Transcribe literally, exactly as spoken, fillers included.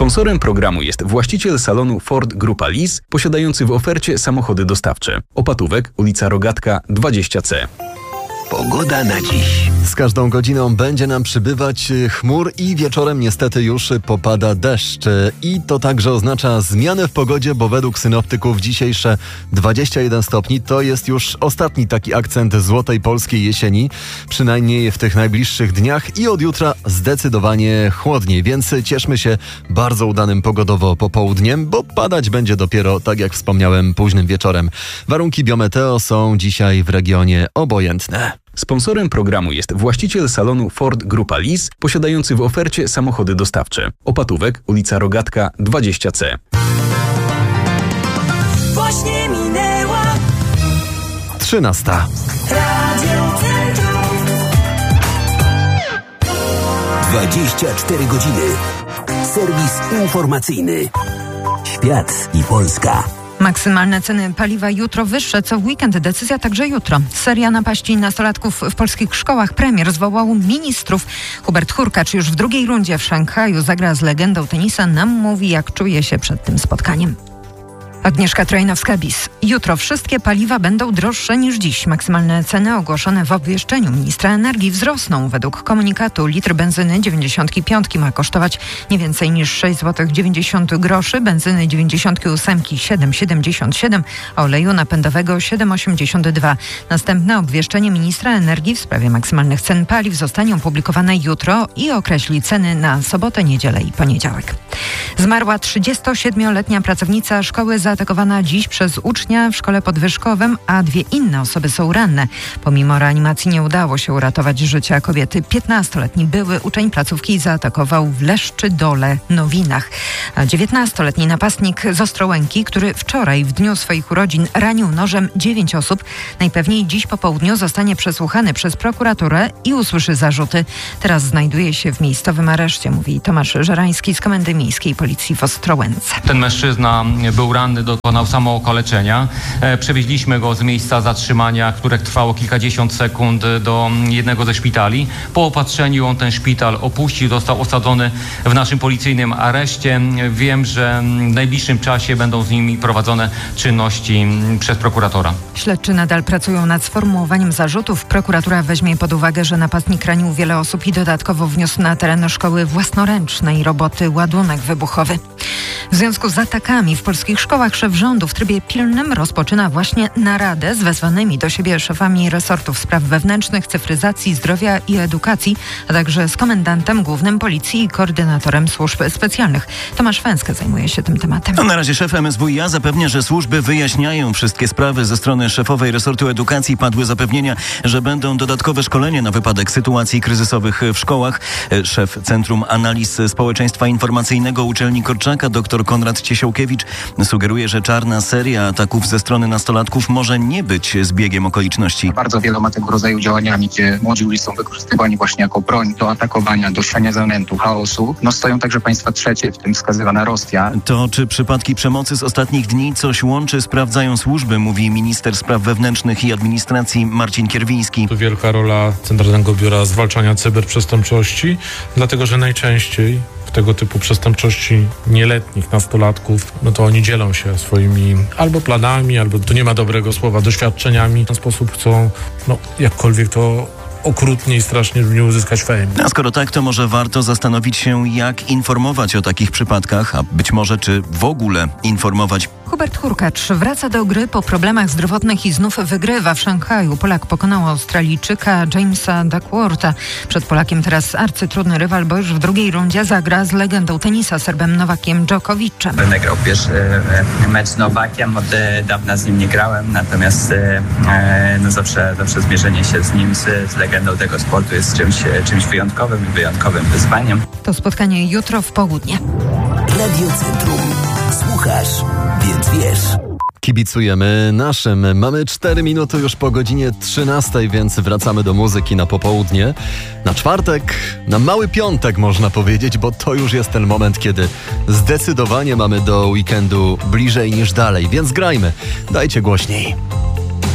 Sponsorem programu jest właściciel salonu Ford Grupa Lis, posiadający w ofercie samochody dostawcze. Opatówek, ulica Rogatka dwadzieścia C. Pogoda na dziś. Z każdą godziną będzie nam przybywać chmur i wieczorem niestety już popada deszcz. I to także oznacza zmianę w pogodzie, bo według synoptyków dzisiejsze dwadzieścia jeden stopni to jest już ostatni taki akcent złotej polskiej jesieni, przynajmniej w tych najbliższych dniach i od jutra zdecydowanie chłodniej, więc cieszmy się bardzo udanym pogodowo popołudniem, bo padać będzie dopiero, tak jak wspomniałem, późnym wieczorem. Warunki biometeo są dzisiaj w regionie obojętne. Sponsorem programu jest właściciel salonu Ford Grupa Lis, posiadający w ofercie samochody dostawcze. Opatówek, ulica Rogatka dwadzieścia C. Właśnie minęła trzynasta. Radio Centrum. dwadzieścia cztery godziny. Serwis informacyjny. Świat i Polska. Maksymalne ceny paliwa jutro wyższe, co w weekend. Decyzja także jutro. Seria napaści nastolatków w polskich szkołach. Premier zwołał ministrów. Hubert Hurkacz już w drugiej rundzie w Szanghaju zagra z legendą tenisa. Nam mówi, jak czuje się przed tym spotkaniem. Agnieszka Trojnowska-Bis. Jutro wszystkie paliwa będą droższe niż dziś. Maksymalne ceny ogłoszone w obwieszczeniu ministra energii wzrosną. Według komunikatu litr benzyny dziewięćdziesiąt pięć ma kosztować nie więcej niż sześć złotych dziewięćdziesiąt groszy, benzyny dziewięćdziesiąt osiem siedem przecinek siedemdziesiąt siedem, a oleju napędowego siedem przecinek osiemdziesiąt dwa. Następne obwieszczenie ministra energii w sprawie maksymalnych cen paliw zostanie opublikowane jutro i określi ceny na sobotę, niedzielę i poniedziałek. Zmarła trzydziestosiedmioletnia pracownica szkoły zaatakowana dziś przez ucznia w szkole podwyżkowym, a dwie inne osoby są ranne. Pomimo reanimacji nie udało się uratować życia kobiety. piętnastoletni były uczeń placówki zaatakował w Leszczydole, Nowinach. A dziewiętnastoletni napastnik z Ostrołęki, który wczoraj w dniu swoich urodzin ranił nożem dziewięć osób, najpewniej dziś po południu zostanie przesłuchany przez prokuraturę i usłyszy zarzuty. Teraz znajduje się w miejscowym areszcie, mówi Tomasz Żerański z Komendy Miejskiej Policji w Ostrołęce. Ten mężczyzna był ranny, dokonał samookaleczenia. E, przewieźliśmy go z miejsca zatrzymania, które trwało kilkadziesiąt sekund, do jednego ze szpitali. Po opatrzeniu on ten szpital opuścił, został osadzony w naszym policyjnym areszcie. Wiem, że w najbliższym czasie będą z nimi prowadzone czynności przez prokuratora. Śledczy nadal pracują nad sformułowaniem zarzutów. Prokuratura weźmie pod uwagę, że napastnik ranił wiele osób i dodatkowo wniósł na teren szkoły własnoręcznej roboty ładunek wybuchowy. W związku z atakami w polskich szkołach szef rządu w trybie pilnym rozpoczyna właśnie naradę z wezwanymi do siebie szefami resortów spraw wewnętrznych, cyfryzacji, zdrowia i edukacji, a także z komendantem głównym policji i koordynatorem służb specjalnych. Tomasz Węskę zajmuje się tym tematem. A na razie szef M S W i A zapewnia, że służby wyjaśniają wszystkie sprawy. Ze strony szefowej resortu edukacji padły zapewnienia, że będą dodatkowe szkolenia na wypadek sytuacji kryzysowych w szkołach. Szef Centrum Analiz Społeczeństwa Informacyjnego uczelni Korczaka, dr Konrad Ciesiałkiewicz, sugeruje, że czarna seria ataków ze strony nastolatków może nie być zbiegiem okoliczności. Bardzo wieloma tego rodzaju działaniami, gdzie młodzi ludzie są wykorzystywani właśnie jako broń do atakowania, do siania zamętu, chaosu, no stoją także państwa trzecie, w tym wskazywana Rosja. To czy przypadki przemocy z ostatnich dni coś łączy, sprawdzają służby, mówi minister spraw wewnętrznych i administracji Marcin Kierwiński. To wielka rola Centralnego Biura Zwalczania Cyberprzestępczości, dlatego że najczęściej w tego typu przestępczości nieletnich nastolatków, no to oni dzielą się swoimi albo planami, albo tu nie ma dobrego słowa, doświadczeniami. W ten sposób chcą, no jakkolwiek to okrutnie i strasznie nie uzyskać fame. A skoro tak, to może warto zastanowić się, jak informować o takich przypadkach, a być może czy w ogóle informować. Hubert Hurkacz wraca do gry po problemach zdrowotnych i znów wygrywa w Szanghaju. Polak pokonał Australijczyka Jamesa Duckwortha. Przed Polakiem teraz arcytrudny rywal, bo już w drugiej rundzie zagra z legendą tenisa Serbem Nowakiem Dżokowiczem. Będę grał pierwszy mecz z Nowakiem, od dawna z nim nie grałem, natomiast no zawsze, zawsze zmierzenie się z nim, z, z legendą tego sportu jest czymś, czymś wyjątkowym i wyjątkowym wyzwaniem. To spotkanie jutro w południe. Radio Centrum. Słuchasz, więc wiesz. Kibicujemy naszym. Mamy cztery minuty już po godzinie trzynastej, więc wracamy do muzyki na popołudnie. Na czwartek, na mały piątek można powiedzieć, bo to już jest ten moment, kiedy zdecydowanie mamy do weekendu bliżej niż dalej. Więc grajmy. Dajcie głośniej.